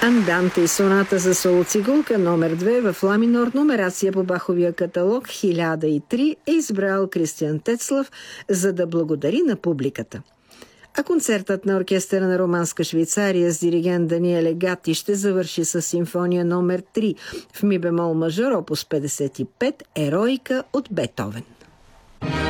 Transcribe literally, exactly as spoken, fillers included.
Анданте и соната за соло-цигулка номер две в ла минор, номерация по Баховия каталог хиляда и три, е избрал Кристиан Тецлав, за да благодари на публиката. А концертът на оркестъра на Романска Швейцария с диригент Даниеле Гати ще завърши с симфония номер три в ми бемол мажор, опус петдесет и пет, Ероика от Бетовен.